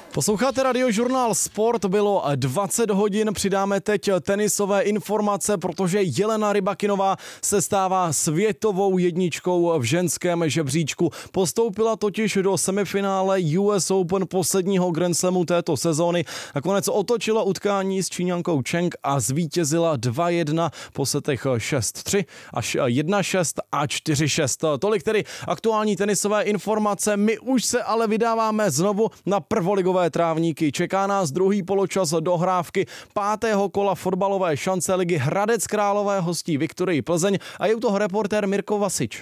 Posloucháte Radiožurnál Sport, bylo 20 hodin, přidáme teď tenisové informace, protože Jelena Rybakinová se stává světovou jedničkou v ženském žebříčku. Postoupila totiž do semifinále US Open posledního Grand Slamu této sezóny. Nakonec otočila utkání s Číňankou Cheng a zvítězila 2-1 po setech 6-3 až 1-6 a 4-6. Tolik tedy aktuální tenisové informace. My už se ale vydáváme znovu na prvoligové trávníky. Čeká nás druhý poločas dohrávky 5. kola fotbalové šance ligy. Hradec Králové hostí Viktorii Plzeň a je u toho reportér Mirko Vasič.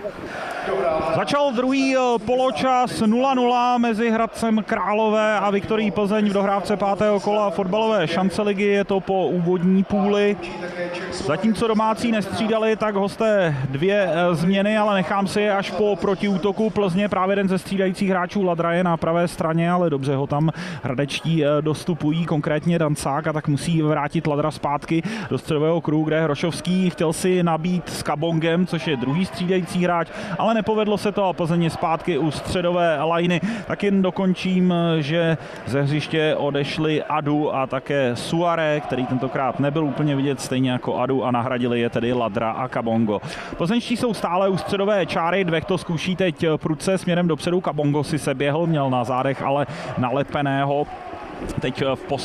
Začal druhý poločas 0-0 mezi Hradcem Králové a Viktorií Plzeň v dohrávce 5. kola fotbalové šance ligy. Je to po úvodní půli. Zatímco domácí nestřídali, tak hosté dvě změny, ale nechám si je až po protiútoku Plzně. Právě jeden ze střídajících hráčů Ladra je na pravé straně, ale dobře ho tam hradečtí dostupují, konkrétně Dancák, a tak musí vrátit Ladra zpátky do středového kruhu, kde Hrošovský chtěl si nabít s Kabongem, což je druhý střídající hráč, ale nepovedlo se to a Plzeň je zpátky u středové lajny. Tak jen dokončím, že ze hřiště odešli Adu a také Suare, který tentokrát nebyl úplně vidět, stejně jako Adu, a nahradili je tedy Ladra a Kabongo. Plzeňští jsou stále u středové čáry, Dvech to zkouší teď prudce směrem dopředu, Kabongo si se běhl, měl na zádech ale nalepeného teď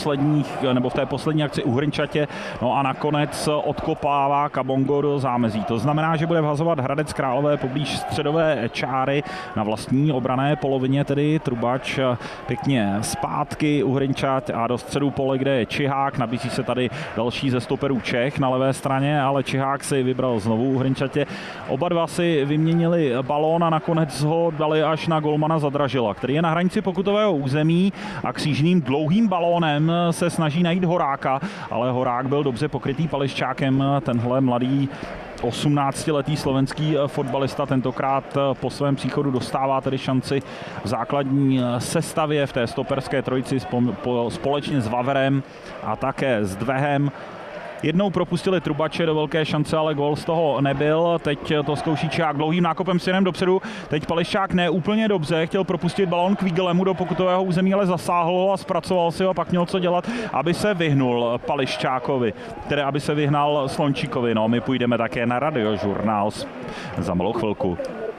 v té poslední akci u Hrnčatě, no a nakonec odkopává Kabongo do zámezí. To znamená, že bude vhazovat Hradec Králové poblíž středové čáry na vlastní obranné polovině, tedy Trubač pěkně zpátky u Hrnčat a do středu pole, kde je Čihák. Nabízí se tady další ze stoperů Čech na levé straně, ale Čihák si vybral znovu u Hrnčatě. Oba dva si vyměnili balón a nakonec ho dali až na golmana Zadražila, který je na hranici pokutového území a křížným dlouhým balónem se snaží najít Horáka, ale Horák byl dobře pokrytý Pališčákem. Tenhle mladý 18-letý slovenský fotbalista tentokrát po svém příchodu dostává tedy šanci v základní sestavě v té stoperské trojici společně s Vaverem a také s Dvehem. Jednou propustili Trubače do velké šance, ale gól z toho nebyl. Teď to zkouší Čihák dlouhým nákopem směrem dopředu. Teď Pališčák ne úplně dobře, chtěl propustit balón k Vígelemu do pokutového území, ale zasáhl ho a zpracoval si ho a pak měl co dělat, aby se vyhnul Pališčákovi, tedy aby se vyhnal Slončíkovi. No, my půjdeme také na Radiožurnál za malou chvilku.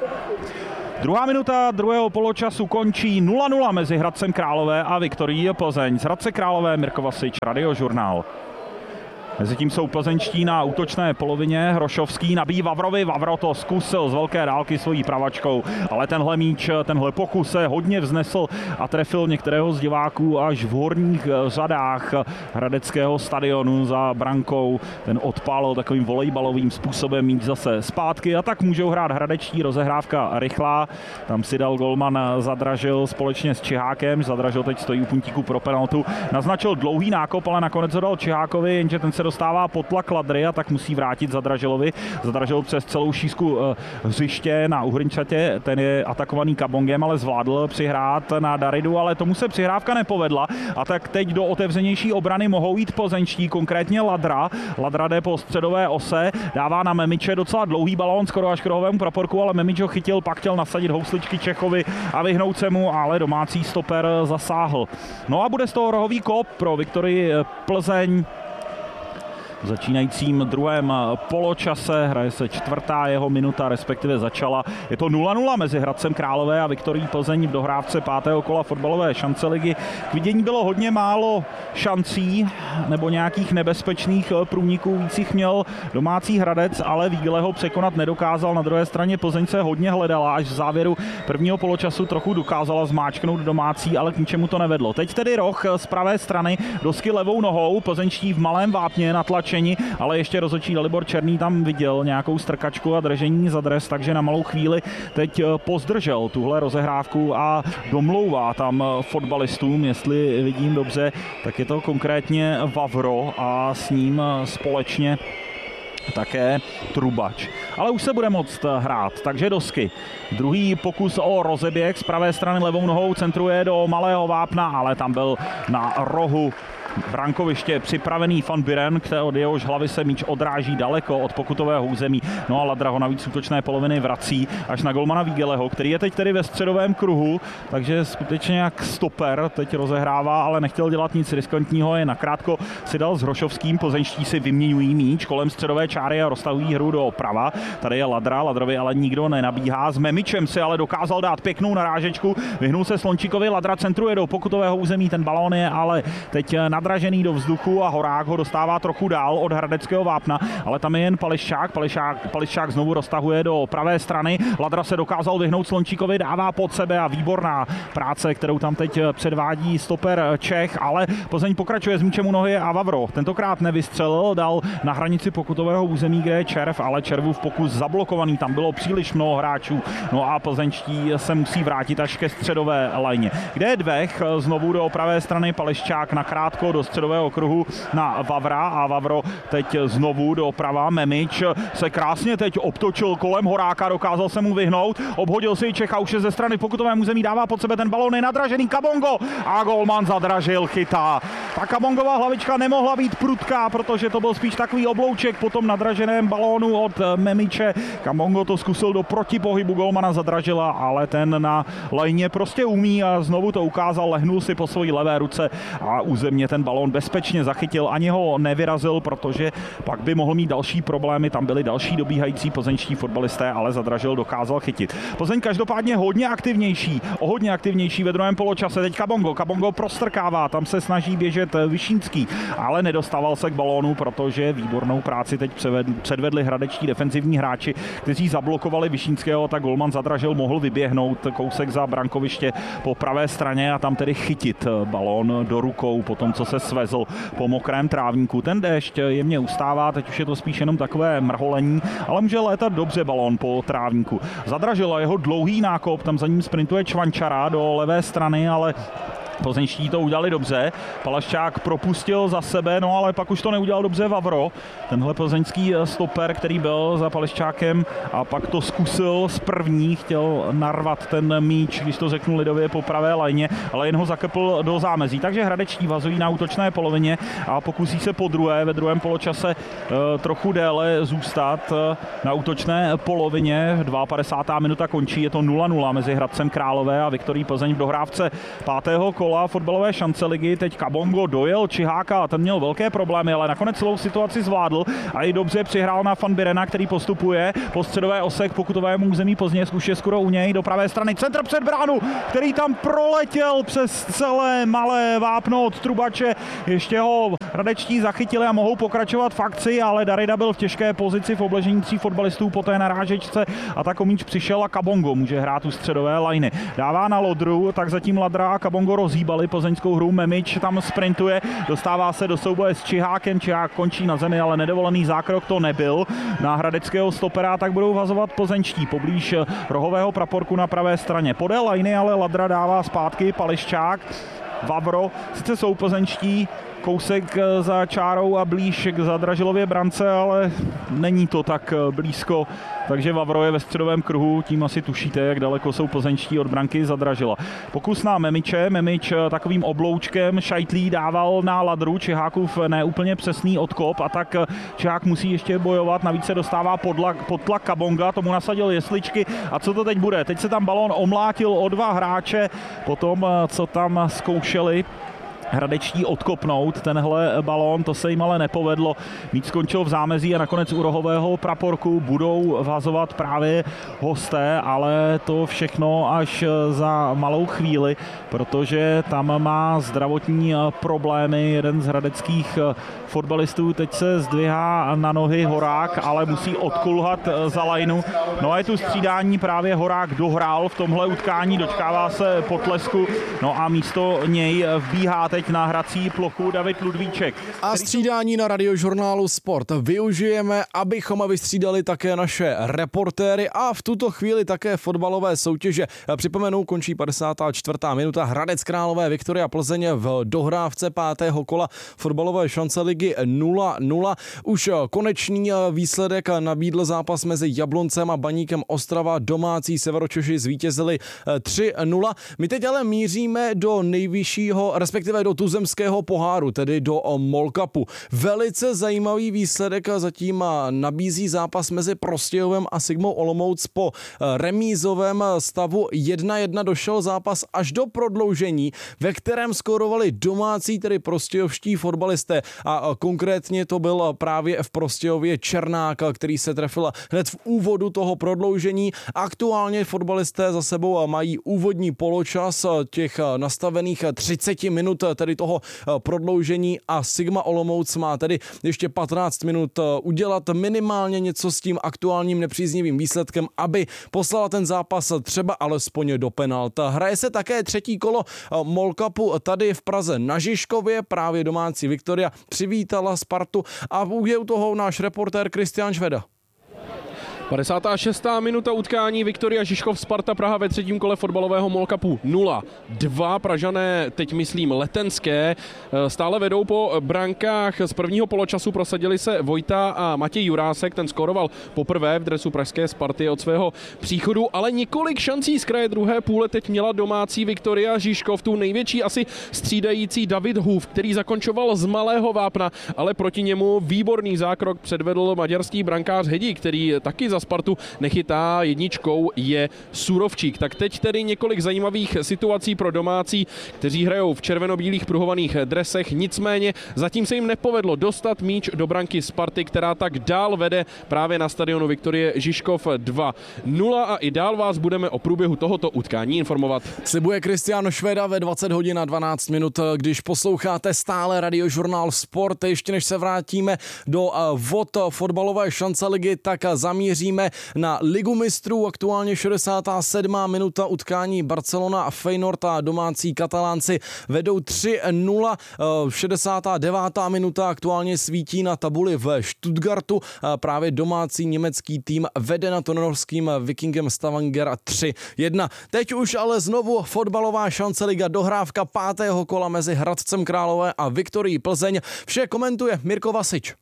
Druhá minuta druhého poločasu končí 0-0 mezi Hradcem Králové a Viktorií Plzeň. Z Hradce Králové Mirko Vasič, Radiožurnál. Mezitím jsou plzeňští na útočné polovině. Hrošovský nabíjí Vavrovi. Vavro to zkusil z velké dálky svojí pravačkou, ale tenhle míč, tenhle pokus se hodně vznesl a trefil některého z diváků až v horních řadách hradeckého stadionu za brankou. Ten odpálil takovým volejbalovým způsobem míč zase zpátky a tak můžou hrát hradečtí. Rozehrávka rychlá. Tam si dal golman Zadražil společně s Čihákem. Zadražil teď stojí u puntíku pro penaltu. Naznačil dlouhý nákop, ale nakonec ho dal Čihákovi, jenže ten se dostává pod tlak Ladry a tak musí vrátit Zadražilovi. Zadražil přes celou šířku hřiště na Uhrinčatě, ten je atakovaný Kabongem, ale zvládl přihrát na Daridu, ale tomu se přihrávka nepovedla a tak teď do otevřenější obrany mohou jít plzeňští, konkrétně Ladra. Ladra jde po středové ose, dává na Memiče docela dlouhý balón skoro až k rohovému praporku, ale Memič ho chytil, pak chtěl nasadit housličky Čechovi a vyhnout se mu, ale domácí stoper zasáhl. No a bude z toho rohový kop pro Viktorii Plzeň. V začínajícím druhém poločase hraje se čtvrtá jeho minuta, respektive začala. Je to 0-0 mezi Hradcem Králové a Viktorií Plzeň v dohrávce 5. kola fotbalové šance ligy. K vidění bylo hodně málo šancí nebo nějakých nebezpečných průniků. Víc jich měl domácí Hradec, ale Vígle ho překonat nedokázal. Na druhé straně Plzeň se hodně hledala, až v závěru prvního poločasu trochu dokázala zmáčknout domácí, ale k ničemu to nevedlo. Teď tedy roh z pravé strany, dosky levou nohou, plzeňští v malém vápně natlačení, ale ještě rozhodčí Dalibor Černý tam viděl nějakou strkačku a držení za dres, takže na malou chvíli teď pozdržel tuhle rozehrávku a domlouvá tam fotbalistům, jestli vidím dobře, tak je to konkrétně Vavro a s ním společně také Trubač. Ale už se bude moct hrát, takže dosky. Druhý pokus o rozeběh z pravé strany levou nohou centruje do malého vápna, ale tam byl na rohu brankoviště připravený Van Buren, od jehož hlavy se míč odráží daleko od pokutového území No a Ladra ho navíc z útočné poloviny vrací až na golmana Vígeleho, který je teď tedy ve středovém kruhu, takže skutečně jak stoper teď rozehrává, ale nechtěl dělat nic riskantního, je nakrátko si dal s Hrošovským, plzeňští si vyměňují míč kolem středové čáry a roztahují hru doprava. Tady je Ladra, Ladrovi ale nikdo nenabíhá, s Memičem si ale dokázal dát pěknou narážečku, vyhnul se Slončíkovi, Ladra centruje do pokutového území, ten balón je ale teď nadražený do vzduchu a Horák ho dostává trochu dál od hradeckého vápna, ale tam je jen Pališčák znovu roztahuje do pravé strany, Ladra se dokázal vyhnout Slončíkovi, dává pod sebe a výborná práce, kterou tam teď předvádí stoper Čech, ale Plzeň pokračuje s míčem u nohy a Vavro tentokrát nevystřelil, dal na hranici pokutového území, kde je Červ, ale Červův pokus zablokovaný, tam bylo příliš mnoho hráčů, no a plzeňští se musí vrátit až ke středové lajně. Kde je Dvech, znovu do pravé strany Pališčák nakrátko do středového kruhu na Vavra a Vavro teď znovu doprava, Memič se krásně teď obtočil kolem Horáka, dokázal se mu vyhnout, obhodil si Čecha, už je ze strany pokutového území, dává pod sebe ten balón, je nadražený Kabongo a golman zadražil, chytá. Ta Kabongová hlavička nemohla být prudká, protože to byl spíš takový oblouček po tom nadraženém balónu od Memiče. Kabongo to zkusil do protipohybu, golmana zadražila, ale ten na lajně prostě umí a znovu to ukázal, lehnul si po svojí levé ruce a územně ten balón bezpečně zachytil, ani ho nevyrazil, protože pak by mohl mít další problémy, tam byli další dobíhající plzeňští fotbalisté, ale zadražil, dokázal chytit. Plzeň každopádně hodně aktivnější ve druhém poločase, teď Kabongo prostrkává, tam se snaží běžet Vyšínský, ale nedostával se k balónu, protože výbornou práci teď předvedli hradečtí defenzivní hráči, kteří zablokovali Vyšínského, tak golman zadražil, mohl vyběhnout kousek za brankoviště po pravé straně a tam tedy chytit balón do rukou po tom, co se svezl po mokrém trávníku. Ten déšť jemně ustává, teď už je to spíš jenom takové mrholení, ale může létat dobře balón po trávníku. Zadražil jeho dlouhý nákop, tam za ním sprintuje Čvančara do levé strany, ale plzeňští to udělali dobře, Palaščák propustil za sebe, no ale pak už to neudělal dobře Vavro, tenhle plzeňský stoper, který byl za Pališčákem a pak to zkusil z první, chtěl narvat ten míč, když to řeknu lidově, po pravé lajně, ale jen ho zakepl do zámezí, takže hradečtí vazují na útočné polovině a pokusí se po druhé, ve druhém poločase trochu déle zůstat na útočné polovině, 52. minuta končí, je to 0-0 mezi Hradcem Králové a Viktorií Plzeň v dohrávce 5. kola fotbalové šance ligy. Teď Kabongo dojel Čiháka, ten měl velké problémy, ale nakonec celou situaci zvládl a i dobře přihrál na Van Birena, který postupuje po středové ose k pokutovému území Plzně, už je skoro u něj, do pravé strany centr před bránu, který tam proletěl přes celé malé vápno od Trubače, ještě ho hradečtí zachytili a mohou pokračovat v akci, ale Darida byl v těžké pozici v obležení 3 fotbalistů po té narážečce a tak o míč přišel a Kabongo může hrát u středové lajny. Dává na Lodru, tak zatím Ladra a Kabongo rozhýbali plzeňskou hru, Memič tam sprintuje, dostává se do souboje s Čihákem, Čihák končí na zemi, ale nedovolený zákrok to nebyl na hradeckého stopera, tak budou vazovat plzeňští poblíž rohového praporku na pravé straně. Podél lajny ale Ladra dává zpátky Pališčák, Vavro, sice jsou plzeňští kousek za čárou a blíž k Zadražilově brance, ale není to tak blízko, takže Vavro je ve středovém kruhu, tím asi tušíte, jak daleko jsou plzeňští od branky Zadražila. Pokus na Memiče, Memič takovým obloučkem šajtlí dával na Ladru, Čihákův neúplně přesný odkop a tak Čihák musí ještě bojovat, navíc se dostává pod tlak Kabonga, tomu nasadil jesličky a co to teď bude? Teď se tam balón omlátil o 2 hráče, potom co tam zkoušeli hradečtí odkopnout tenhle balón, to se jim ale nepovedlo. Míč skončil v zámezí a nakonec u rohového praporku budou vhazovat právě hosté, ale to všechno až za malou chvíli, protože tam má zdravotní problémy jeden z hradeckých fotbalistů. Teď se zdvihá na nohy Horák, ale musí odkulhat za lajnu. No a je tu střídání, právě Horák dohrál v tomhle utkání, dočkává se potlesku, no a místo něj vbíhá teď na hrací plochu David Ludvíček. A střídání na Radiožurnálu Sport využijeme, abychom vystřídali také naše reportéry a v tuto chvíli také fotbalové soutěže. Připomenu, končí 54. minuta, Hradec Králové Viktoria Plzeň v dohrávce 5. kola fotbalové šance ligy 0-0. Už konečný výsledek nabídl zápas mezi Jabloncem a Baníkem Ostrava. Domácí Severočeši zvítězili 3-0. My teď ale míříme do nejvyššího, respektive dále do tuzemského poháru, tedy do MOL Cupu. Velice zajímavý výsledek zatím nabízí zápas mezi Prostějovem a Sigmou Olomouc. Po remízovém stavu 1-1 došel zápas až do prodloužení, ve kterém skorovali domácí, tedy prostějovští fotbalisté, a konkrétně to byl právě v Prostějově Černák, který se trefil hned v úvodu toho prodloužení. Aktuálně fotbalisté za sebou mají úvodní poločas těch nastavených 30 minut, tedy toho prodloužení, a Sigma Olomouc má tedy ještě 15 minut udělat minimálně něco s tím aktuálním nepříznivým výsledkem, aby poslala ten zápas třeba alespoň do penalt. Hraje se také třetí kolo MOL Cupu tady v Praze na Žižkově, právě domácí Viktoria přivítala Spartu a je u toho náš reportér Kristián Šveda. 56. minuta utkání, Viktoria Žižkov Sparta Praha ve třetím kole fotbalového MOL Cupu 0-2. Pražané, teď myslím letenské, stále vedou po brankách z prvního poločasu. Prosadili se Vojta a Matěj Jurásek, ten skóroval poprvé v dresu pražské Sparty od svého příchodu, ale několik šancí z kraje druhé půle teď měla domácí Viktoria Žižkov. Tu největší asi střídající David Hův, který zakončoval z malého vápna, ale proti němu výborný zákrok předvedl maďarský brankář Hedi, který taky za Spartu nechytá jedničkou, je Surovčík. Tak teď tedy několik zajímavých situací pro domácí, kteří hrajou v červeno-bílých pruhovaných dresech, nicméně zatím se jim nepovedlo dostat míč do branky Sparty, která tak dál vede právě na stadionu Viktorie Žižkov 2-0 a i dál vás budeme o průběhu tohoto utkání informovat. Slibuje Kristián Šveda ve 20 hodin a 12 minut, když posloucháte stále radiožurnál Sport. Ještě než se vrátíme do vod fotbalové šance ligy, tak zamíříme na Ligu mistrů. Aktuálně 67. minuta utkání Barcelona a Feyenoord a domácí Katalánci vedou 3-0. 69. minuta aktuálně svítí na tabuli v Stuttgartu. Právě domácí německý tým vede nad norským Vikingem Stavanger 3-1. Teď už ale znovu fotbalová šance liga, dohrávka 5. kola mezi Hradcem Králové a Viktorií Plzeň. Vše komentuje Mirko Vasič.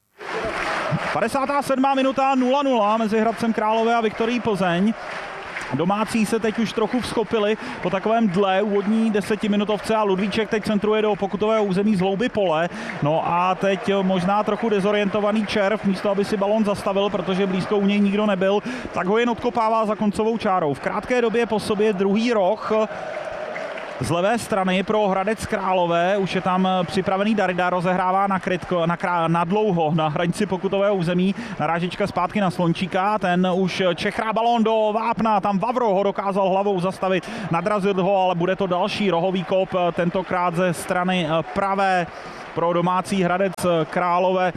57. minuta 0-0 mezi Hradcem Králové a Viktorií Plzeň. Domácí se teď už trochu vzchopili po takovém dle úvodní 10minutovce a Ludvíček teď centruje do pokutového území z hlouby pole. No a teď možná trochu dezorientovaný Červ, místo aby si balón zastavil, protože blízko u něj nikdo nebyl, tak ho jen odkopává za koncovou čárou. V krátké době po sobě druhý roh z levé strany pro Hradec Králové, už je tam připravený Darida, rozehrává na dlouho na hranici pokutového území, narážička zpátky na Slončíka, ten už čechrá balón do vápna, tam Vavro ho dokázal hlavou zastavit, nadrazil ho, ale bude to další rohový kop, tentokrát ze strany pravé pro domácí Hradec Králové.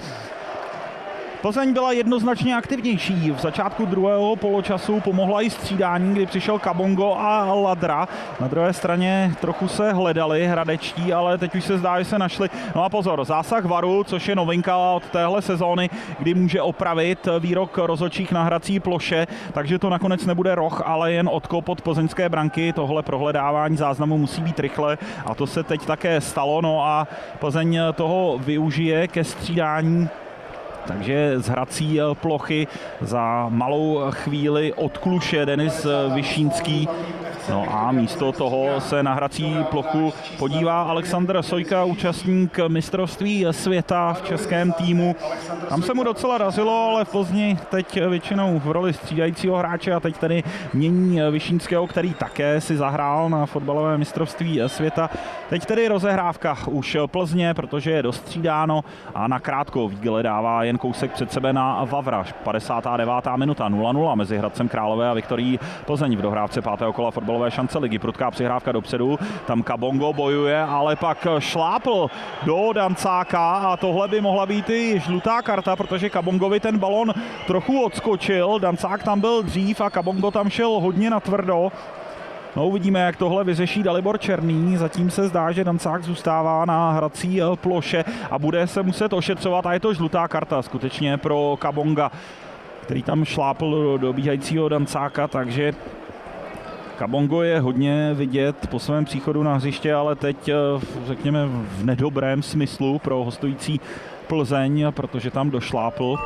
Plzeň byla jednoznačně aktivnější. V začátku druhého poločasu pomohla i střídání, kdy přišel Kabongo a Ladra. Na druhé straně trochu se hledali hradečtí, ale teď už se zdá, že se našli. No a pozor, zásah VARu, což je novinka od téhle sezóny, kdy může opravit výrok rozhodčích na hrací ploše, takže to nakonec nebude roh, ale jen odkop od plzeňské branky. Tohle prohledávání záznamu musí být rychle a to se teď také stalo. No a Plzeň toho využije ke střídání. Takže z hrací plochy za malou chvíli odkluše Denis Vyšínský. No a místo toho se na hrací plochu podívá Alexandr Sojka, účastník mistrovství světa v českém týmu. Tam se mu docela dařilo, ale v Plzni teď většinou v roli střídajícího hráče a teď tedy mění Vyšínského, který také si zahrál na fotbalové mistrovství světa. Teď tedy rozehrávka už Plzně, protože je dostřídáno a nakrátko Vígle dává jen kousek před sebe na Vavra. 59. minuta 0-0 mezi Hradcem Králové a Viktorií Plzeň v dohrávce 5. kola fotbalové šance ligy. Prudká přihrávka dopředu, tam Kabongo bojuje, ale pak šlápl do Dancáka a tohle by mohla být i žlutá karta, protože Kabongovi ten balon trochu odskočil, Dancák tam byl dřív a Kabongo tam šel hodně natvrdo. No, uvidíme, jak tohle vyřeší Dalibor Černý. Zatím se zdá, že Dancák zůstává na hrací ploše a bude se muset ošetřovat a je to žlutá karta skutečně pro Kabonga, který tam šlápl do dobíhajícího Dancáka, takže Kabongo je hodně vidět po svém příchodu na hřiště, ale teď řekněme v nedobrém smyslu pro hostující Plzeň, protože tam došlápl.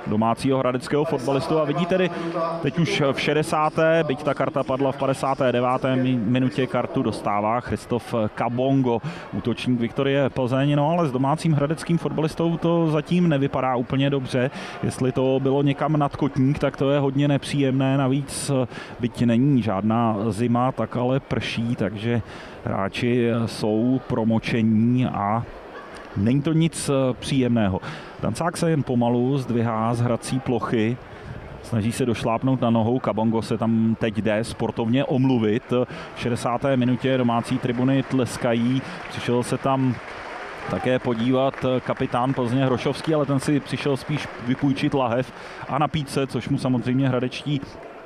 domácího hradeckého fotbalistu a vidí tedy teď už v 60. byť ta karta padla v 59. minutě, kartu dostává Christoph Kabongo, útočník Viktorie Plzeň, no ale s domácím hradeckým fotbalistou to zatím nevypadá úplně dobře. Jestli to bylo někam nad kotník, tak to je hodně nepříjemné, navíc byť není žádná zima, tak ale prší, takže hráči jsou promočení a není to nic příjemného. Dancák se jen pomalu zdvihá z hrací plochy, snaží se došlápnout na nohou, Kabongo se tam teď jde sportovně omluvit. V 60. minutě domácí tribuny tleskají, přišel se tam také podívat kapitán Plzně Hrošovský, ale ten si přišel spíš vypůjčit lahev a napít se, což mu samozřejmě hradečtí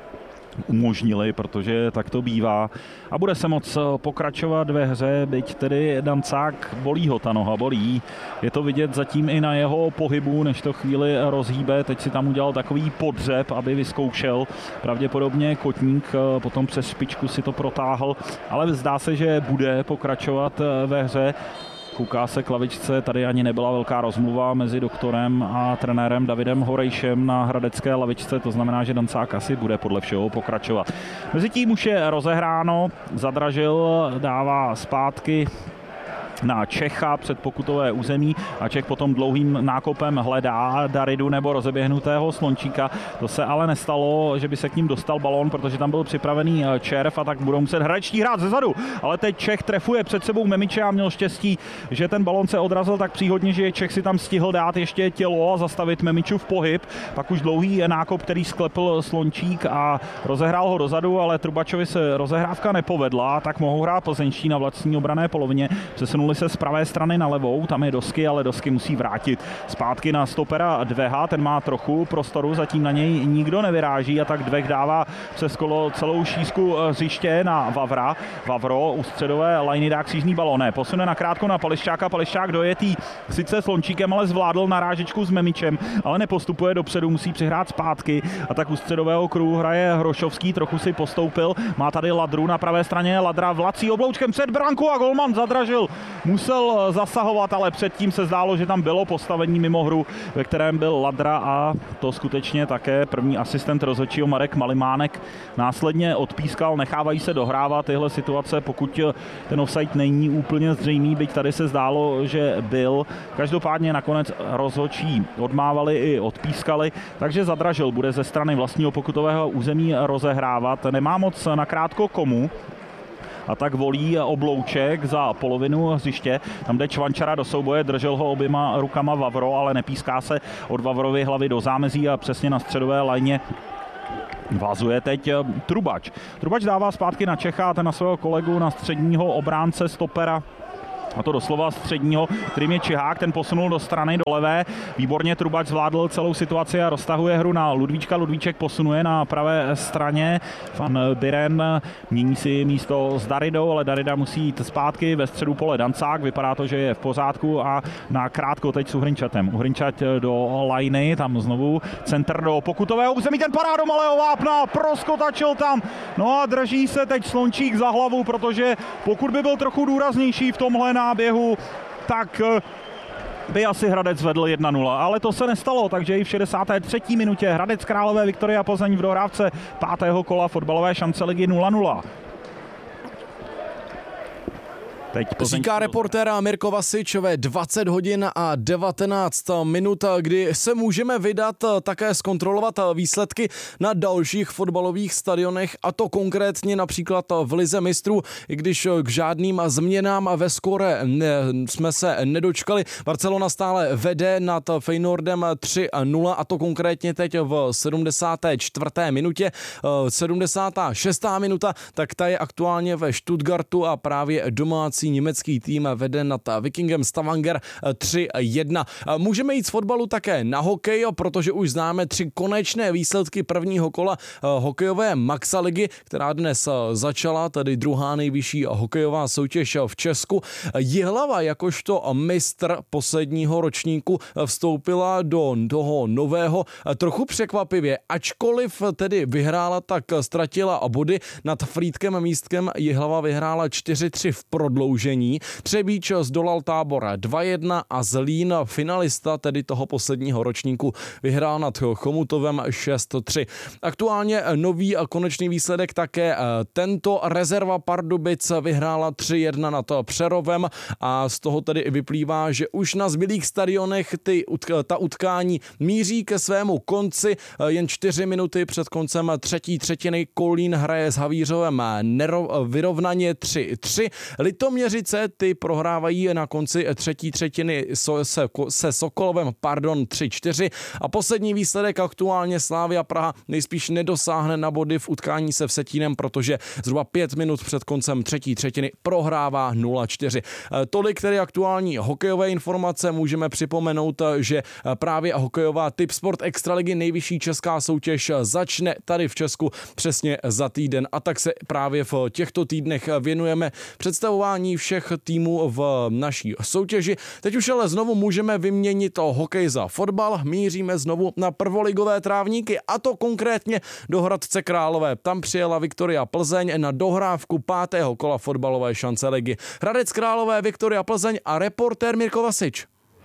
umožnili, protože tak to bývá. A bude se moc pokračovat ve hře, byť tedy Dancák bolí ho ta noha, bolí. Je to vidět zatím i na jeho pohybu, než to chvíli rozhýbe. Teď si tam udělal takový podřep, aby vyzkoušel. Pravděpodobně kotník, potom přes špičku si to protáhl, ale zdá se, že bude pokračovat ve hře. Kouká se k lavičce, tady ani nebyla velká rozmluva mezi doktorem a trenérem Davidem Horejšem na hradecké lavičce, to znamená, že Dancák asi bude podle všeho pokračovat. Mezitím už je rozehráno, Zadražil dává zpátky na Čecha před pokutové území a Čech potom dlouhým nákopem hledá Daridu nebo rozeběhnutého Slončíka. To se ale nestalo, že by se k ním dostal balón, protože tam byl připravený Červ a tak budou muset hradečtí hrát zezadu. Ale teď Čech trefuje před sebou Memiče a měl štěstí, že ten balón se odrazil tak příhodně, že Čech si tam stihl dát ještě tělo a zastavit Memiču v pohyb. Pak už dlouhý nákop, který sklepl Slončík a rozehrál ho dozadu, ale Trubačovi se rozehrávka nepovedla, tak mohou hrát plzeňští na vlastní obranné polovině. Přesunuli se z pravé strany na levou, tam je Dosky, ale Dosky musí vrátit zpátky na stopera Dveha, ten má trochu prostoru, zatím na něj nikdo nevyráží a tak Dveh dává přes kolo celou šířku hřiště na Vavra. Vavro u středové lajny dá křížný balón, posune nakrátko na Pališčáka, Pališčák dojetý sice Slončíkem, ale zvládl narážečku s Memičem, ale nepostupuje dopředu, musí přihrát zpátky a tak u středového kruhu hraje Hrošovský, trochu si postoupil, má tady Ladru na pravé straně, Ladra vlací obloučkem před branku a golman Zadražil. Musel zasahovat, ale předtím se zdálo, že tam bylo postavení mimo hru, ve kterém byl Ladra a to skutečně také první asistent rozhodčího Marek Malimánek následně odpískal, nechávají se dohrávat tyhle situace, pokud ten offside není úplně zřejmý, byť tady se zdálo, že byl. Každopádně nakonec rozhodčí odmávali i odpískali, takže Zadražil bude ze strany vlastního pokutového území rozehrávat. Nemá moc nakrátko komu. A tak volí oblouček za polovinu hřiště. Tam jde Čvančara do souboje, držel ho oběma rukama Vavro, ale nepíská se od Vavrovy hlavy do zámezí a přesně na středové lajně vazuje teď Trubač. Trubač dává zpátky na Čecha, ten na svého kolegu, na středního obránce stopera. A to doslova středního, kterým je Čihák, ten posunul do strany, do levé. Výborně Trubač zvládl celou situaci a roztahuje hru na Ludvíčka. Ludvíček posunuje na pravé straně. Van Biren mění si místo s Daridou, ale Darida musí jít zpátky ve středu pole Dancák. Vypadá to, že je v pořádku a na krátko teď s Uhrinčatem. Uhrinčat do lajny, tam znovu centr do pokutového území, ten parádo malého vápna, proskotačil tam. No a drží se teď Slončík za hlavu, protože pokud by byl trochu důraznější v tomhle náběhu, tak by asi Hradec vedl 1-0, ale to se nestalo, takže i v 63. minutě Hradec Králové Viktoria Plzeň v dohrávce 5. kola fotbalové šance ligy 0-0. Říká reportéra Mirko Vasič ve 20 hodin a 19 minut, kdy se můžeme vydat také zkontrolovat výsledky na dalších fotbalových stadionech, a to konkrétně například v Lize mistrů, i když k žádným změnám ve skóre jsme se nedočkali. Barcelona stále vede nad Feyenoordem 3-0, a to konkrétně teď v 74. minutě. 76. minuta, tak ta je aktuálně ve Stuttgartu a právě domácí německý tým vede nad Vikingem Stavanger 3-1. Můžeme jít z fotbalu také na hokej, protože už známe 3 konečné výsledky prvního kola hokejové Maxa ligy, která dnes začala, tedy druhá nejvyšší hokejová soutěž v Česku. Jihlava jakožto mistr posledního ročníku vstoupila do toho nového trochu překvapivě, ačkoliv tedy vyhrála, tak ztratila body nad Frýdkem Místkem. Jihlava vyhrála 4-3 v prodloužení. prodloužení. Třebíč zdolal Tábor 2-1 a Zlín, finalista tedy toho posledního ročníku, vyhrál nad Chomutovem 6-3. Aktuálně nový a konečný výsledek také tento. Rezerva Pardubic vyhrála 3-1 nad Přerovem a z toho tedy vyplývá, že už na zbylých stadionech ta utkání míří ke svému konci. Jen 4 minuty před koncem třetí třetiny Kolín hraje s Havířovem vyrovnaně 3-3. Litoměřice ty prohrávají na konci třetí třetiny se Sokolovem 3-4 a poslední výsledek aktuálně Slavia Praha nejspíš nedosáhne na body v utkání se Vsetínem, protože zhruba 5 minut před koncem třetí třetiny prohrává 0-4. Tolik tedy aktuální hokejové informace. Můžeme připomenout, že právě hokejová Tipsport Extraligy, nejvyšší česká soutěž, začne tady v Česku přesně za týden a tak se právě v těchto týdnech věnujeme představování všech týmů v naší soutěži. Teď už ale znovu můžeme vyměnit hokej za fotbal. Míříme znovu na prvoligové trávníky a to konkrétně do Hradce Králové. Tam přijela Viktoria Plzeň na dohrávku 5. kola fotbalové šance ligy. Hradec Králové, Viktoria Plzeň a reportér Mirko Vasič.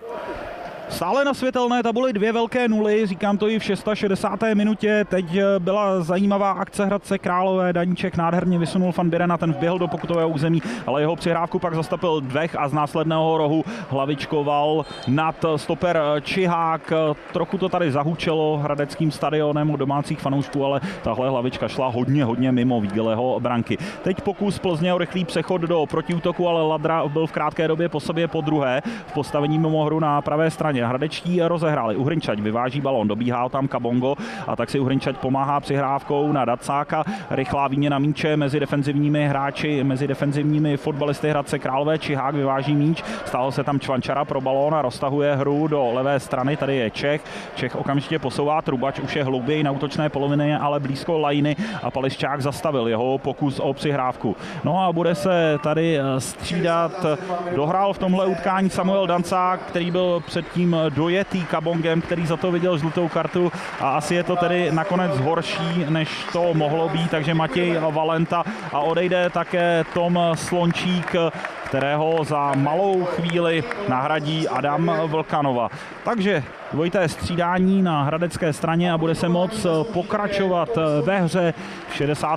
Stále na světelné tabuli 2 velké nuly, říkám to i v 660. minutě. Teď byla zajímavá akce Hradce Králové, Daníček nádherně vysunul Van Birena, ten vběhl do pokutového území, ale jeho přihrávku pak zastavil Dvech a z následného rohu hlavičkoval nad stoper Čihák. Trochu to tady zahučelo hradeckým stadionem od domácích fanoušků, ale tahle hlavička šla hodně mimo výdělého branky. Teď pokus Plzně o rychlý přechod do protiútoku, ale Ladra byl v krátké době po sobě po druhé v postavení mimo hru na pravé straně. Hradečtí rozehráli. Uhrinčať vyváží balón, dobíhá tam Kabongo a tak si Uhrinčať pomáhá přihrávkou na Dacáka. Rychlá výměna míče mezi defenzivními hráči, mezi defenzivními fotbalisty Hradce Králové. Čihák vyváží míč, stáhl se tam Čvančara pro balón a roztahuje hru do levé strany. Tady je Čech okamžitě posouvá, Trubač už je hlouběji na útočné polovině, ale blízko lajny a Pališčák zastavil jeho pokus o přihrávku. No a bude se tady střídat. Dohrál v tomhle utkání Samuel Dancák, který byl předtím dojetý Kabongem, který za to viděl žlutou kartu a asi je to tedy nakonec horší, než to mohlo být, takže Matěj Valenta a odejde také Tom Slončík, kterého za malou chvíli nahradí Adam Vlkanova. Takže dvojité střídání na hradecké straně a bude se moc pokračovat ve hře. V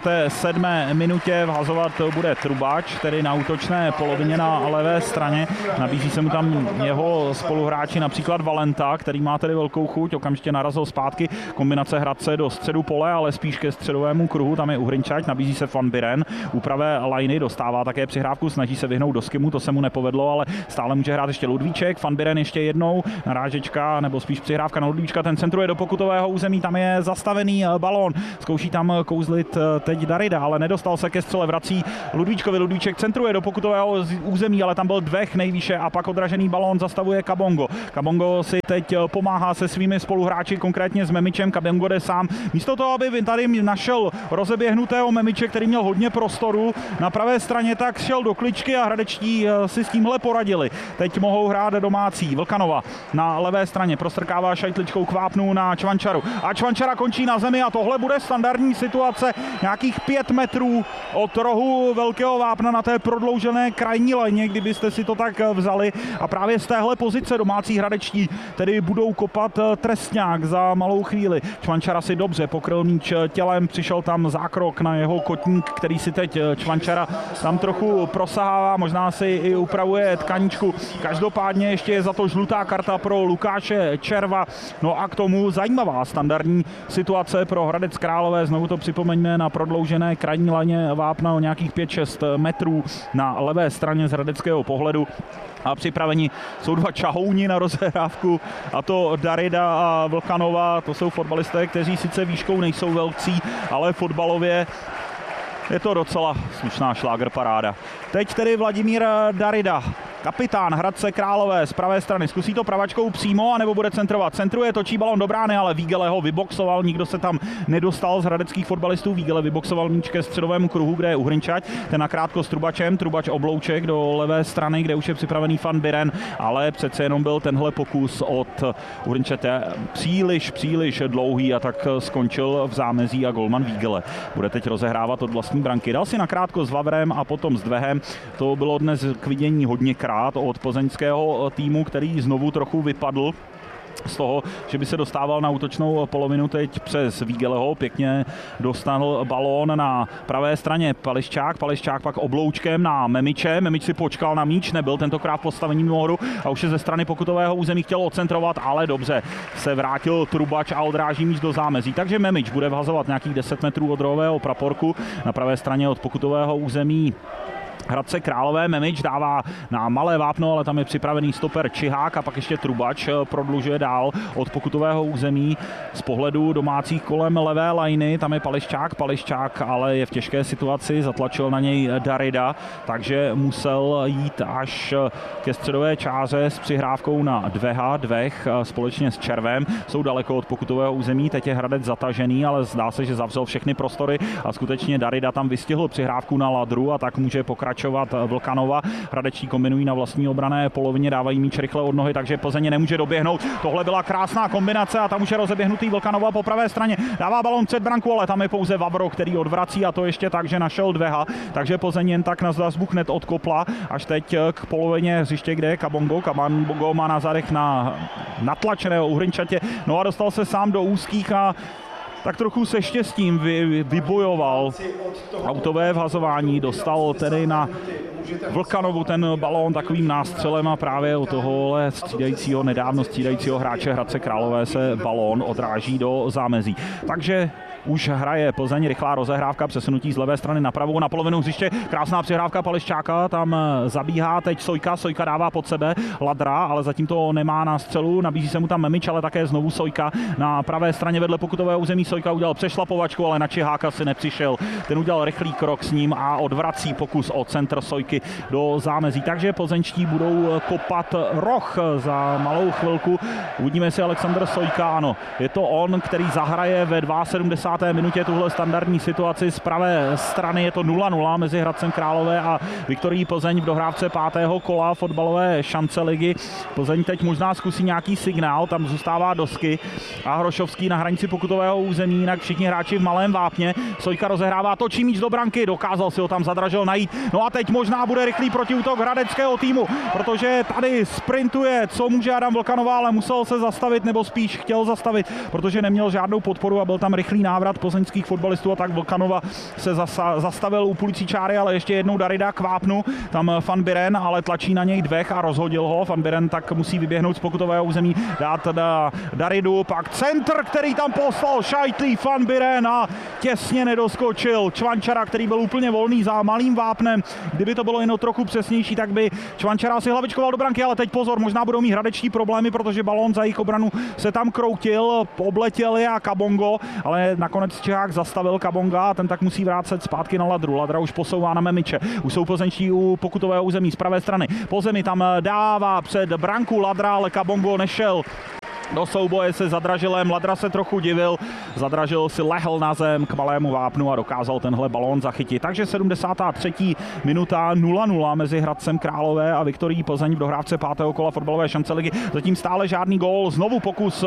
67. minutě vhazovat bude Trubač, tedy na útočné polovině na levé straně. Nabízí se mu tam jeho spoluhráči, například Valenta, který má tedy velkou chuť, okamžitě narazil zpátky, kombinace Hradce do středu pole, ale spíš ke středovému kruhu, tam je Uhrinčať, nabízí se Van Biren, u pravé lajny dostává také přihrávku, snaží se vyhnout do skimu, to se mu nepovedlo, ale stále může hrát ještě Ludvíček, Van Biren ještě jednou, narážečka nebo spíš přihrávka na Ludvíčka, ten centruje do pokutového území, tam je zastavený balón, zkouší tam kouzlit teď Darida, ale nedostal se ke střele, vrací Ludvíčkovi, Ludvíček centruje do pokutového území, ale tam byl Dvech nejvýše a pak odražený balón zastavuje Kabongo. Kabongo si teď pomáhá se svými spoluhráči, konkrétně s Memičem, Kabongo jde sám. Místo toho, aby tady našel rozeběhnutého Memiče, který měl hodně prostoru na pravé straně, tak šel do kličky a hradečtí si s tímhle poradili. Teď mohou hrát domácí. Vlkanova na levé straně prostrkává šajtličkou k vápnu na Čvančaru. A Čvančara končí na zemi a tohle bude standardní situace nějakých 5 metrů od rohu velkého vápna na té prodloužené krajní lajně, kdybyste si to tak vzali. A právě z téhle pozice domácí hradečtí tedy budou kopat trestňák za malou chvíli. Čvančara si dobře pokryl míč tělem, přišel tam zákrok na jeho kotník, který si teď Čvančara tam trochu prosahává, možná si i upravuje tkaničku. Každopádně ještě je za to žlutá karta pro Lukáše Červa. No a k tomu zajímavá standardní situace pro Hradec Králové. Znovu to připomeňme na prodloužené krajní laně vápna o nějakých 5-6 metrů na levé straně z hradeckého pohledu. A připraveni jsou 2 čahouni na rozehrávku, a to Darida a Vlkanova. To jsou fotbalisté, kteří sice výškou nejsou velcí, ale fotbalově je to docela slušná šláger paráda. Teď tedy Vladimír Darida Kapitán Hradce Králové z pravé strany. Zkusí to pravačkou přímo, anebo bude centrovat. Centruje, točí balon do brány, ale Vígele ho vyboxoval. Nikdo se tam nedostal z hradeckých fotbalistů. Vígele vyboxoval míč ke středovému kruhu, kde je Uhrinčať. Ten nakrátko s Trubačem. Trubač oblouček do levé strany, kde už je připravený Van Biren, ale přece jenom byl tenhle pokus od Uhrinčate příliš dlouhý a tak skončil v zámezí a golman Vígele bude teď rozehrávat od vlastní branky. Dal si nakrátko s Vavrem a potom s Dvehem. To bylo dnes k vidění hodněkrát od plzeňského týmu, který znovu trochu vypadl z toho, že by se dostával na útočnou polovinu teď přes Vígeleho. Pěkně dostal balón na pravé straně Pališčák pak obloučkem na Memiče. Memič si počkal na míč, nebyl tentokrát v postavení mimo hru a už je ze strany pokutového území chtěl odcentrovat, ale dobře se vrátil Trubač a odráží míč do zámezí. Takže Memič bude vhazovat nějakých 10 metrů od rohového praporku na pravé straně od pokutového území Hradce Králové. Memič dává na malé vápno, ale tam je připravený stoper Čihák a pak ještě Trubač prodlužuje dál od pokutového území z pohledu domácích kolem levé lajny. Tam je Pališčák, ale je v těžké situaci, zatlačil na něj Darida, takže musel jít až ke středové čáře s přihrávkou na Dvech společně s Červem. Jsou daleko od pokutového území, teď je Hradec zatažený, ale zdá se, že zavřel všechny prostory a skutečně Darida tam vystihl přihrávku na Ladru a tak může pokračovat Vlkanova. Hradečtí kombinují na vlastní obranné polovině, dávají míč rychle od nohy, takže Plzeň nemůže doběhnout. Tohle byla krásná kombinace a tam už je rozeběhnutý Vlkanova po pravé straně. Dává balón před branku, ale tam je pouze Vavro, který odvrací a to ještě tak, že našel Dveha. Takže Plzeň jen tak na zásbuk hned odkopla až teď k polovině hřiště, kde je Kabongo. Kabongo má na zadech na natlačeného Uhrinčatě. No a dostal se sám do úzkých a tak trochu se štěstím vybojoval autové vhazování, dostal tedy na Vlkanovu ten balón takovým nástřelem a právě u tohohle nedávno střídajícího hráče Hradce Králové se balón odráží do zámezí. Takže už hraje Plzeň, rychlá rozehrávka, přesunutí z levé strany na pravou, na polovinu hřiště, krásná přihrávka Pališčáka, tam zabíhá teď Sojka dává pod sebe Ladra, ale zatím to nemá na střelu, nabízí se mu tam Memič, ale také znovu Sojka na pravé straně vedle pokutového území. Sojka udělal přešlapovačku, ale na Čiháka si nepřišel, ten udělal rychlý krok s ním a odvrací pokus o centr Sojky do zámezí, takže plzeňští budou kopat roh za malou chvilku. Uvidíme si Alexander Sojka, ano, je to on, který zahraje ve 72. minutě tuhle standardní situaci z pravé strany, je to 0-0 mezi Hradcem Králové a Viktorií Plzeň v dohrávce 5. kola fotbalové šance ligy. Plzeň teď možná zkusí nějaký signál, tam zůstává Dosky a Hrošovský na hranici pokutového území, jinak všichni hráči v malém vápně. Sojka rozehrává, točí míč do branky, dokázal si ho tam Zadražil najít. No a teď možná bude rychlý protiútok hradeckého týmu, protože tady sprintuje, co může Adam Vlkanová, ale musel se zastavit, nebo spíš chtěl zastavit, protože neměl žádnou podporu a byl tam rychlý návrat plzeňských fotbalistů a tak Vlkanova se zastavil u půlicí čáry, ale ještě jednou Darida k vápnu, tam Van Biren, ale tlačí na něj Dvech a rozhodil ho. Van Biren tak musí vyběhnout z pokutového území, dát Daridu, pak centr, který tam poslal Šajtlí, Van Biren a těsně nedoskočil Čvančara, který byl úplně volný za malým vápnem. Kdyby to bylo jen trochu přesnější, tak by Čvančara si hlavičkoval do branky, ale teď pozor, možná budou mít hradečtí problémy, protože balón za jejich obranu se tam kroutil, obletěl je a Kabongo, ale nakonec Čehák zastavil Kabonga a ten tak musí vrátit zpátky na Ladru. Ladra už posouvá na Memiče. Už jsou plzeňští u pokutového území z pravé strany. Po zemi tam dává před branku Ladra, ale Kabongo nešel do souboje se Zadražilem. Ladra se trochu divil, Zadražil si lehl na zem k malému vápnu a dokázal tenhle balón zachytit. Takže 73. minuta 0-0 mezi Hradcem Králové a Viktorií Plzeň v dohrávce 5. kola fotbalové šance ligy. Zatím stále žádný gól, znovu pokus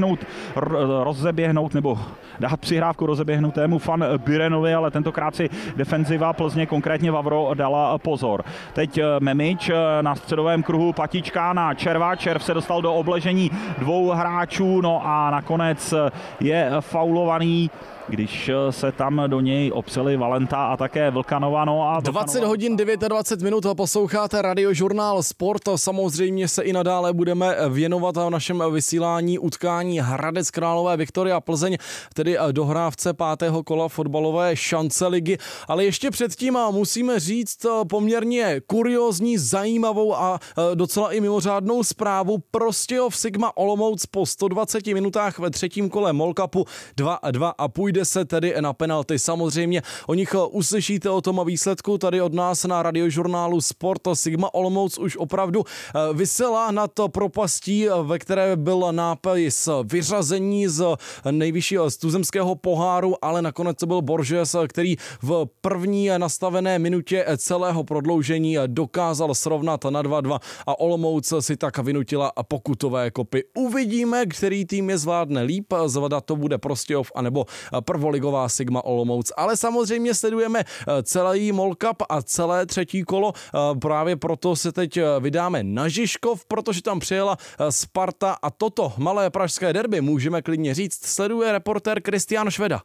rozeběhnout nebo dát přihrávku rozeběhnutému Van Birenovi, ale tentokrát si defenziva Plzně, konkrétně Vavro, dala pozor. Teď Memič na středovém kruhu, patička na Červa, Červ se dostal do obležení dvou hráčů, no a nakonec je faulovaný, když se tam do něj opřeli Valenta a také Vlkanova. No a 20 hodin 29 minut a posloucháte Radiožurnál Sport. Samozřejmě se i nadále budeme věnovat v našem vysílání utkání Hradec Králové Viktoria Plzeň, tedy dohrávce 5. kola fotbalové šance ligy. Ale ještě předtím musíme říct poměrně kuriózní, zajímavou a docela i mimořádnou zprávu. Prostějov Sigma Olomouc po 120 minutách ve třetím kole MOL Cupu 2-2 a půjde půjde se tedy na penalty. Samozřejmě o nich uslyšíte o tom výsledku tady od nás na radiožurnálu Sport. Sigma Olomouc už opravdu visela nad propastí, ve které byl nápis vyřazení z nejvyššího tuzemského poháru, ale nakonec to byl Borges, který v první nastavené minutě celého prodloužení dokázal srovnat na 2-2 a Olomouc si tak vynutila pokutové kopy. Uvidíme, který tým je zvládne líp, zda to bude Prostějov anebo prvoligová Sigma Olomouc. Ale samozřejmě sledujeme celý MOL Cup a celé třetí kolo. Právě proto se teď vydáme na Žižkov, protože tam přijela Sparta a toto malé pražské derby, můžeme klidně říct, sleduje reportér Kristián Šveda.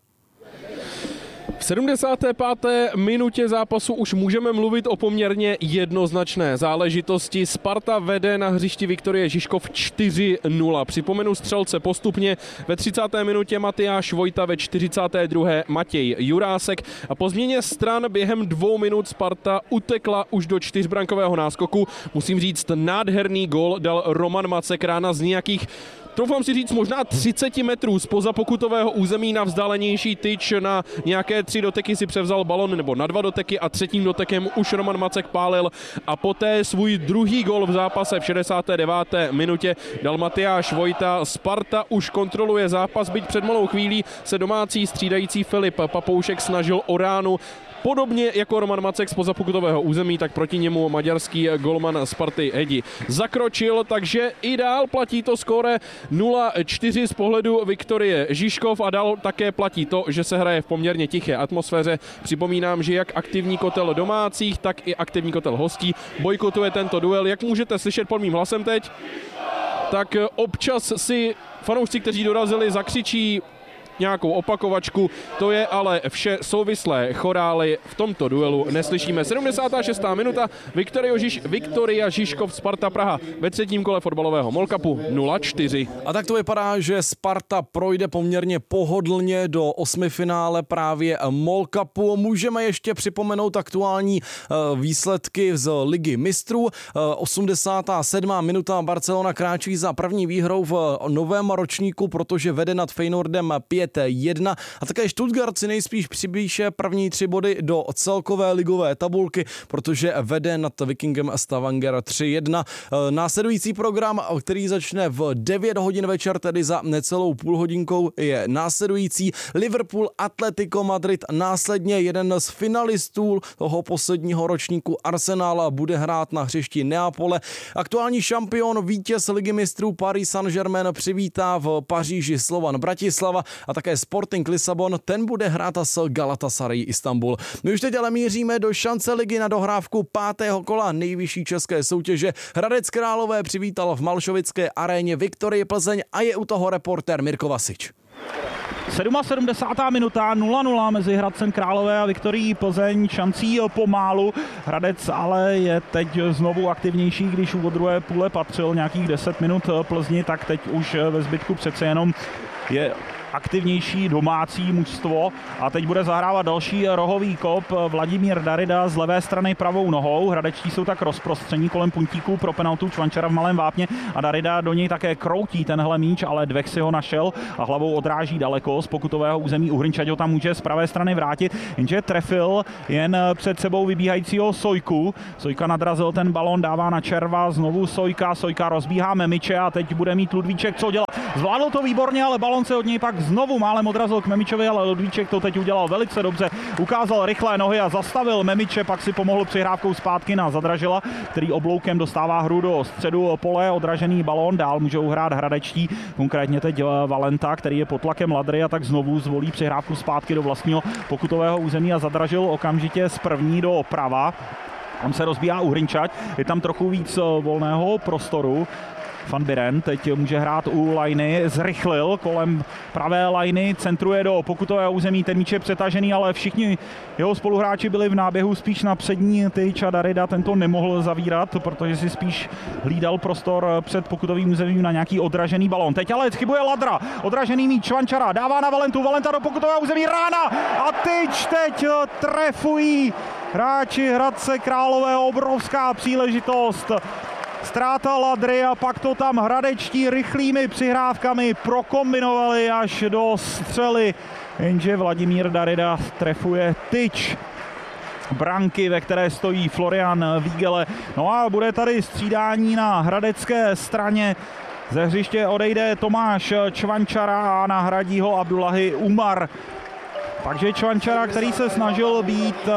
V 75. minutě zápasu už můžeme mluvit o poměrně jednoznačné záležitosti. Sparta vede na hřišti Viktorie Žižkov 4-0. Připomenu střelce postupně. Ve 30. minutě Matyáš Vojta, ve 42. Matěj Jurásek. A po změně stran během 2 minut Sparta utekla už do 4brankového náskoku. Musím říct, nádherný gól dal Roman Macek rána z nějakých, troufám si říct, možná 30 metrů zpoza pokutového území na vzdálenější tyč. Na nějaké 3 doteky si převzal balon, nebo na 2 doteky a 3. dotekem už Roman Macek pálil a poté svůj druhý gól v zápase v 69. minutě dal Matyáš Vojta. Sparta už kontroluje zápas, byť před malou chvílí se domácí střídající Filip Papoušek snažil o ránu. Podobně jako Roman Macek zpoza pokutového území, tak proti němu maďarský golman Sparty Hedi zakročil, takže i dál platí to skóre 0-4 z pohledu Viktorie Žižkov a dál také platí to, že se hraje v poměrně tiché atmosféře. Připomínám, že jak aktivní kotel domácích, tak i aktivní kotel hostí bojkotuje tento duel. Jak můžete slyšet pod mým hlasem teď, tak občas si fanoušci, kteří dorazili, zakřičí nějakou opakovačku, to je ale vše souvislé chorály v tomto duelu neslyšíme. 76. minuta, Viktoria Žižkov Sparta Praha ve třetím kole fotbalového MOL Cupu 0-4. A tak to vypadá, že Sparta projde poměrně pohodlně do 8finále právě MOL Cupu. Můžeme ještě připomenout aktuální výsledky z Ligy mistrů. 87. minuta, Barcelona kráčí za první výhrou v novém ročníku, protože vede nad Feyenoordem 5-1 a také Stuttgart si nejspíš přibíše první 3 body do celkové ligové tabulky, protože vede nad Vikingem Stavanger 3-1. Následující program, který začne v 9 hodin večer, tedy za necelou půlhodinkou, je následující: Liverpool, Atletico Madrid, následně jeden z finalistů toho posledního ročníku Arsenal bude hrát na hřišti Neapole. Aktuální šampion, vítěz Ligy mistrů Paris Saint-Germain přivítá v Paříži Slovan Bratislava a také Sporting Lisabon, ten bude hrát s Galatasaray Istanbul. My už teď ale míříme do šance ligy na dohrávku 5. kola nejvyšší české soutěže. Hradec Králové přivítal v Malšovické aréně Viktorii Plzeň a je u toho reportér Mirko Vasič. 77. minuta, 0-0 mezi Hradcem Králové a Viktorií Plzeň, šancí pomálu. Hradec ale je teď znovu aktivnější, když u druhé půle patřil nějakých 10 minut Plzni, tak teď už ve zbytku přece jenom je aktivnější domácí mužstvo a teď bude zahrávat další rohový kop. Vladimír Darida z levé strany pravou nohou. Hradečtí jsou tak rozprostření kolem puntíků pro penaltu Čvančara v malém vápně a Darida do něj také kroutí tenhle míč, ale Dvech si ho našel a hlavou odráží daleko z pokutového území. Uhrnčať ho tam může z pravé strany vrátit, jenže trefil jen před sebou vybíhajícího Sojku. Sojka nadrazil ten balon, dává na Červa, znovu Sojka rozbíhá Memiče a teď bude mít Ludvíček co dělat. Zvládl to výborně, ale balon se od něj pak znovu málem odrazil k Memičovi, ale Ludvíček to teď udělal velice dobře. Ukázal rychlé nohy a zastavil Memiče, pak si pomohl přihrávkou zpátky na Zadražila, který obloukem dostává hru do středu pole, odražený balón, dál můžou hrát hradečtí, konkrétně teď Valenta, který je pod tlakem Ladry a tak znovu zvolí přihrávku zpátky do vlastního pokutového území a Zadražil okamžitě z první do prava. On se rozbíhá Uhrnčať, je tam trochu víc volného prostoru. Van Biren teď může hrát u lajny, zrychlil kolem pravé lajny, centruje do pokutového území, ten míč je přetažený, ale všichni jeho spoluhráči byli v náběhu spíš na přední tyč a Darida tento nemohl zavírat, protože si spíš hlídal prostor před pokutovým územím na nějaký odražený balón. Teď ale chybuje Ladra, odražený míč Čvančara, dává na Valentu, Valenta do pokutového území, rána a tyč teď trefují hráči Hradce Králové, obrovská příležitost. Ztráta Ladry a pak to tam hradečtí rychlými přihrávkami prokombinovali až do střely jenže Vladimír Darida trefuje tyč branky, ve které stojí Florian Vígele. No a bude tady střídání na hradecké straně. Ze hřiště odejde Tomáš Čvančara a nahradí ho Abdullahi Umar. Takže Čvančara, který se snažil být,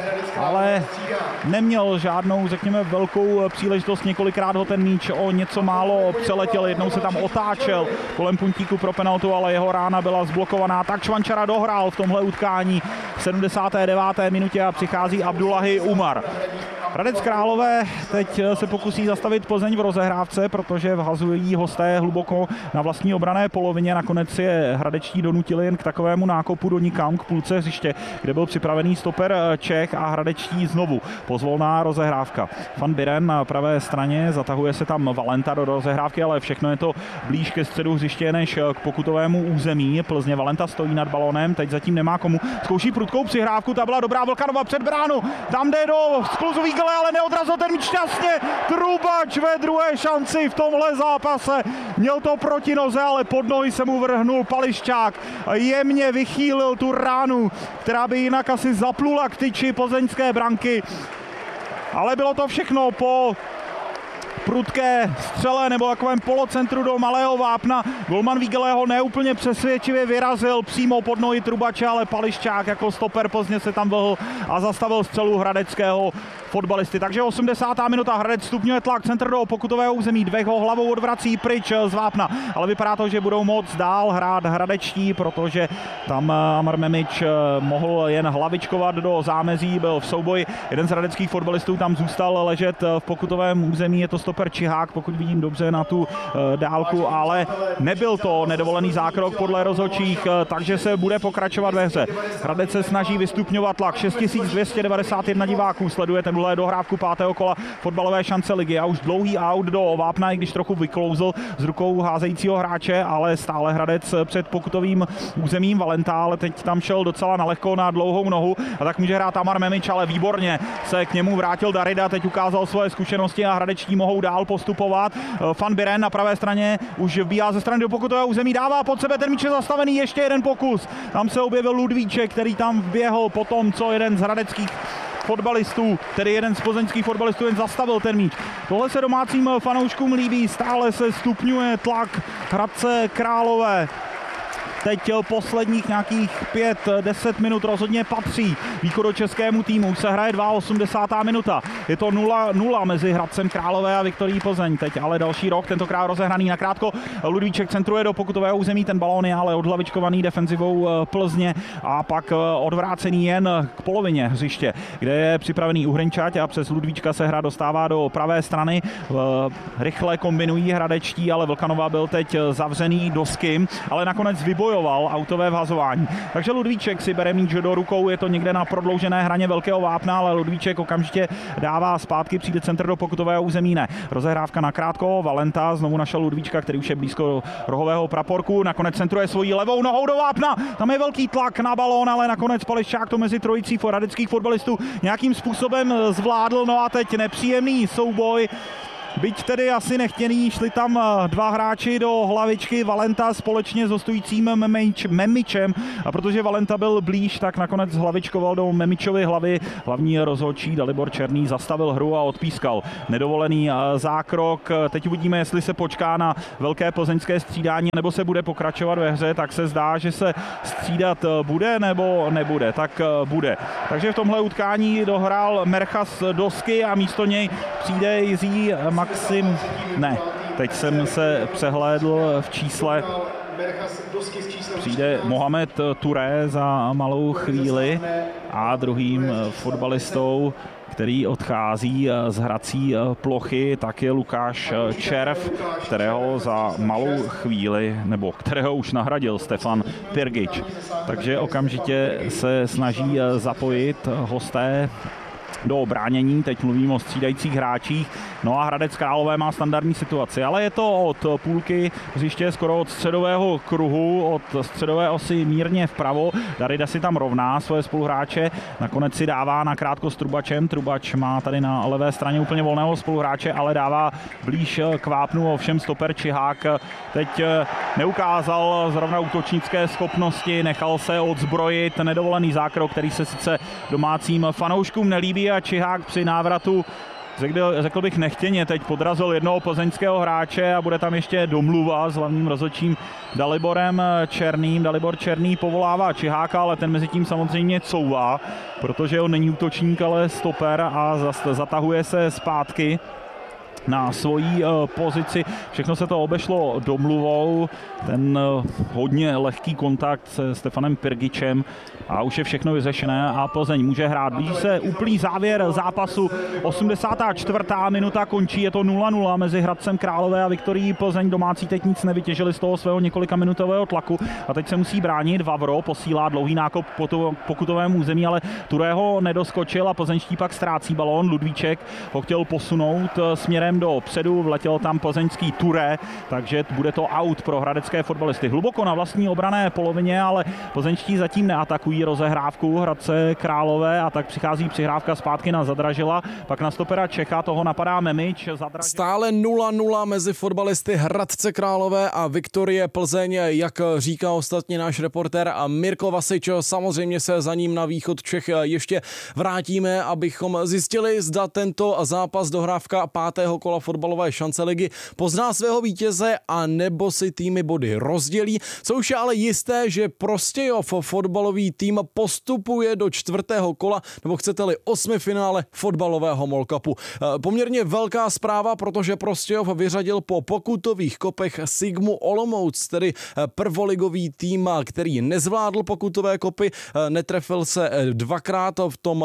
ale neměl žádnou, řekněme, velkou příležitost. Několikrát ho ten míč o něco málo přeletěl, jednou se tam otáčel kolem puntíku pro penaltu, ale jeho rána byla zblokovaná. Tak Čvančara dohrál v tomhle utkání v 79. minutě a přichází Abdullahi Umar. Hradec Králové teď se pokusí zastavit Plzeň v rozehrávce, protože vhazují hosté hluboko na vlastní obranné polovině. Nakonec je hradečtí donutili jen k takovému nákopu do nikam, k půlce hřiště, kde byl připravený stoper Čech a hradečtí znovu. Pozvolná rozehrávka. Van Biren na pravé straně, zatahuje se tam Valenta do rozehrávky, ale všechno je to blíž ke středu hřiště než k pokutovému území Plzně. Valenta stojí nad balónem, teď zatím nemá komu. Zkouší prudkou přihrávku, ta byla dobrá, Vlkanova před bránu, tam jde do skluzu Vígele, ale neodrazil ten míč šťastně. Trubač ve druhé šanci v tomhle zápase. Měl to proti noze, ale pod nohy se mu vrhnul Pališčák. Jemně vychýlil tu ránu, která by jinak asi zaplula k tyči plzeňské branky. Ale bylo to všechno po prudké střele nebo takovém polocentru do malého vápna. Golman Vígeleho neúplně přesvědčivě vyrazil přímo pod nohy Trubače, ale Pališčák jako stoper Plzně se tam vlhl a zastavil střelu hradeckého fotbalisty. Takže 80. minuta, Hradec stupňuje tlak, centr do pokutového území, Dvech ho hlavou odvrací pryč z vápna, ale vypadá to, že budou moc dál hrát hradečtí, protože tam Amar Memič mohl jen hlavičkovat do zámezí, byl v souboji. Jeden z hradeckých fotbalistů tam zůstal ležet v pokutovém území, je to stoper Čihák, pokud vidím dobře na tu dálku, ale nebyl to nedovolený zákrok podle rozhodčích, takže se bude pokračovat ve hře. Hradec se snaží vystupňovat tlak, 6291 diváků sleduje ten dohrávku 5. kola fotbalové šance ligy a už dlouhý out do vápna, i když trochu vyklouzl z rukou házejícího hráče, ale stále Hradec před pokutovým územím. Valenta, ale teď tam šel docela nalehko na dlouhou nohu a tak může hrát Amar Memič, ale výborně se k němu vrátil Darida, teď ukázal svoje zkušenosti a hradečtí mohou dál postupovat. Van Biren na pravé straně už vbíhá ze strany do pokutového území, dává pod sebe, ten míč je zastavený, ještě jeden pokus. Tam se objevil Ludvíček, který tam vběhl po tom, co jeden z hradeckých fotbalistů, tedy jeden z plzeňských fotbalistů jen zastavil ten míč. Tohle se domácím fanouškům líbí, stále se stupňuje tlak Hradce Králové. Teď posledních nějakých 5-10 minut rozhodně patří východočeskému týmu. Se hraje 82. minuta. Je to 0-0 mezi Hradcem Králové a Viktorií Plzeň. Teď ale další rok, tentokrát rozehraný nakrátko. Ludvíček centruje do pokutového území, ten balón je ale odhlavičkovaný defenzivou Plzně a pak odvrácený jen k polovině hřiště, kde je připravený Uhrenčať a přes Ludvíčka se hra dostává do pravé strany. Rychle kombinují hradečtí, ale Vlkanova byl teď zavřený dosky, ale nakonec vybojoval autové vhazování. Takže Ludvíček si bere míč do rukou, je to někde na prodloužené hraně velkého vápna, ale Ludvíček okamžitě dává zpátky, přijde centr do pokutového území, ne. Rozehrávka nakrátko, Valenta znovu našel Ludvíčka, který už je blízko rohového praporku, nakonec centruje svojí levou nohou do vápna, tam je velký tlak na balón, ale nakonec Pališčák to mezi trojicí hradeckých fotbalistů nějakým způsobem zvládl, no a teď nepříjemný souboj. Byť tedy asi nechtěný, šli tam dva hráči do hlavičky, Valenta společně s hostujícím Memičem a protože Valenta byl blíž, tak nakonec hlavičkoval do Memičovy hlavy. Hlavní rozhodčí Dalibor Černý zastavil hru a odpískal nedovolený zákrok. Teď uvidíme, jestli se počká na velké plzeňské střídání nebo se bude pokračovat ve hře, tak se zdá, že se střídat bude nebo nebude, tak bude. Takže v tomhle utkání dohrál Merchas dosky a místo něj přijde Jiří Maxim, ne, teď jsem se přehlédl v čísle, přijde Mohamed Touré za malou chvíli a druhým fotbalistou, který odchází z hrací plochy, tak je Lukáš Červ, kterého za malou chvíli, nebo kterého už nahradil Stefan Pirgič. Takže okamžitě se snaží zapojit hosté do bránění, teď mluvím o střídajících hráčích. No a Hradec Králové má standardní situaci, ale je to od půlky hřiště, skoro od středového kruhu, od středové osy mírně vpravo. Darida si tam rovná svoje spoluhráče, nakonec si dává nakrátko s Trubačem. Trubač má tady na levé straně úplně volného spoluhráče, ale dává blíž k vápnu, ovšem stoper Čihák teď neukázal zrovna útočnické schopnosti, nechal se odzbrojit, nedovolený zákrok, který se sice domácím fanouškům nelíbí a Čihák při návratu řekl bych nechtěně, teď podrazil jednoho plzeňského hráče a bude tam ještě domluva s hlavním rozhodčím Daliborem Černým. Dalibor Černý povolává Čiháka, ale ten mezi tím samozřejmě couvá, protože on není útočník, ale stoper a zatahuje se zpátky na svoji pozici. Všechno se to obešlo domluvou, ten hodně lehký kontakt se Stefanem Pirgičem a už je všechno vyřešené a Plzeň může hrát. Blíží se úplný závěr zápasu. 84. minuta končí, je to 0-0 mezi Hradcem Králové a Viktorií Plzeň. Domácí teď nic nevytěžili z toho svého několikaminutového tlaku a teď se musí bránit. Vavro posílá dlouhý nákop po pokutovému území, ale Turého nedoskočil a plzeňští pak ztrácí balón. Ludvíček ho chtěl posunout směrem dopředu, vletěl tam plzeňský Turé, takže bude to out pro hradecké fotbalisty. Hluboko na vlastní obranné polovině, ale plzeňští zatím neatakují rozehrávku Hradce Králové a tak přichází přihrávka zpátky na Zadražila, pak na stopera Čecha, toho napadá Memič. Stále 0-0 mezi fotbalisty Hradce Králové a Viktorie Plzeň, jak říká ostatně náš reportér Mirko Vasič. Samozřejmě se za ním na východ Čech ještě vrátíme, abychom zjistili, zda tento zápas dohrávka 5. kola fotbalové šance ligy pozná svého vítěze a nebo si týmy body rozdělí. Co už je ale jisté, že Prostějov fotbalový tým postupuje do 4. kola, nebo chcete-li 8. finále fotbalového MOL Cupu. Poměrně velká zpráva, protože Prostějov vyřadil po pokutových kopech Sigmu Olomouc, tedy prvoligový tým, který nezvládl pokutové kopy, netrefil se dvakrát v tom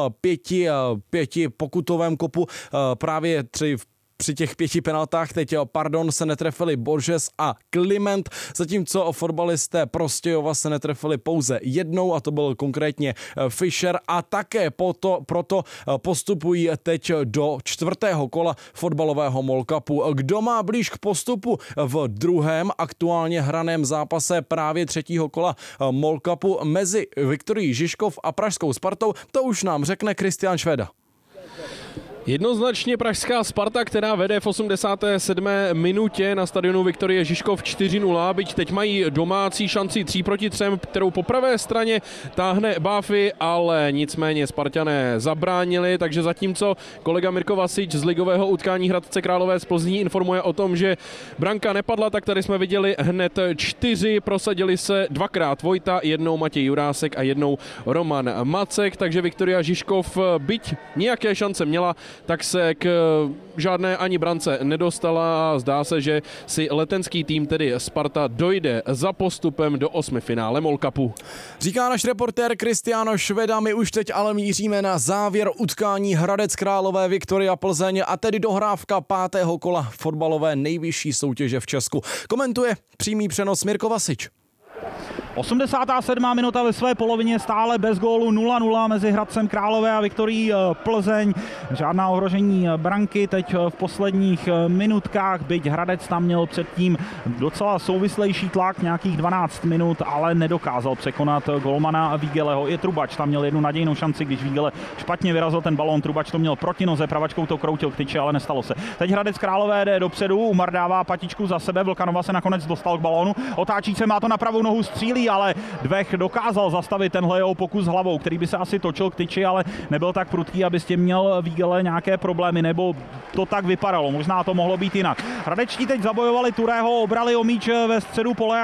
pěti pokutovém kopu, právě při těch 5 penaltách teď se netrefili Borges a Kliment, zatímco fotbalisté Prostějova se netrefili pouze jednou a to byl konkrétně Fischer a také proto postupují teď do 4. kola fotbalového MOL Cupu. Kdo má blíž k postupu v druhém aktuálně hraném zápase právě 3. kola MOL Cupu mezi Viktorií Žižkov a pražskou Spartou, to už nám řekne Kristián Švéda. Jednoznačně pražská Sparta, která vede v 87. minutě na stadionu Viktorie Žižkov 4-0, byť teď mají domácí šanci 3-3, kterou po pravé straně táhne Báfy, ale nicméně Spartané zabránili, takže zatímco kolega Mirko Vasič z ligového utkání Hradce Králové z Plzní informuje o tom, že branka nepadla, tak tady jsme viděli hned 4, prosadili se dvakrát Vojta, jednou Matěj Jurásek a jednou Roman Macek, takže Viktoria Žižkov byť nějaké šance měla, tak se k žádné ani brance nedostala a zdá se, že si letenský tým, tedy Sparta, dojde za postupem do 8. finále MOL Cupu. Říká náš reportér Kristián Šveda, my už teď ale míříme na závěr utkání Hradec Králové Viktoria Plzeň a tedy dohrávka 5. kola fotbalové nejvyšší soutěže v Česku. Komentuje přímý přenos Mirko Vasič. 87. minuta ve své polovině stále bez gólu 0-0 mezi Hradcem Králové a Viktorií Plzeň. Žádná ohrožení branky teď v posledních minutkách, byť Hradec tam měl předtím docela souvislejší tlak, nějakých 12 minut, ale nedokázal překonat golmana Vígeleho. I Trubač tam měl jednu nadějnou šanci, když Vígele špatně vyrazil ten balón. Trubač to měl proti noze, pravačkou to kroutil k tyči, ale nestalo se. Teď Hradec Králové jde dopředu, Umar dává patičku za sebe, Vlkanova se nakonec dostal k balónu, otáčí se, má to na pravou nohu, střílí, ale Dvech dokázal zastavit tenhle jeho pokus hlavou, který by se asi točil k tyči, ale nebyl tak prudký, aby s tím měl Vígele nějaké problémy, nebo to tak vypadalo, možná to mohlo být jinak. Hradečtí teď zabojovali Turého, obrali o míč ve středu pole.